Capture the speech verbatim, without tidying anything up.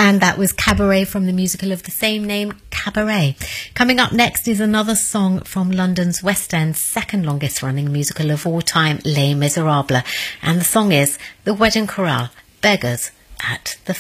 And that was Cabaret from the musical of the same name, Cabaret. Coming up next is another song from London's West End's second longest running musical of all time, Les Miserables. And the song is The Wedding Chorale, Beggars at the